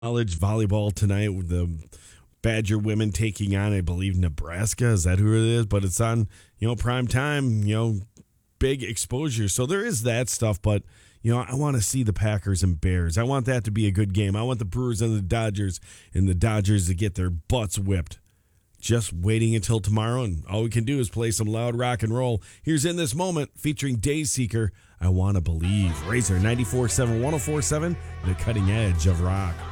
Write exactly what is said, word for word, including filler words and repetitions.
College volleyball tonight with the Badger women taking on, I believe, Nebraska. Is that who it is? But it's on, you know, prime time, you know, big exposure. So there is that stuff. But, you know, I want to see the Packers and Bears. I want that to be a good game. I want the Brewers and the Dodgers and the Dodgers to get their butts whipped. Just waiting until tomorrow, and all we can do is play some loud rock and roll. Here's In This Moment featuring Dayseeker, I Want to Believe. Razor ninety-four point seven, one oh four point seven, the cutting edge of rock.